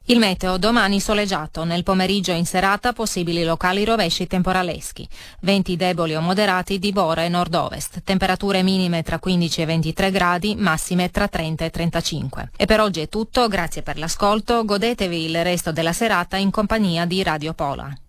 Il meteo: domani soleggiato, nel pomeriggio e in serata possibili locali rovesci temporaleschi, venti deboli o moderati di bora e nord-ovest, temperature minime tra 15 e 23 gradi, massime tra 30 e 35. E per oggi è tutto, grazie per l'ascolto, godetevi il resto della serata in compagnia di Radio Pola.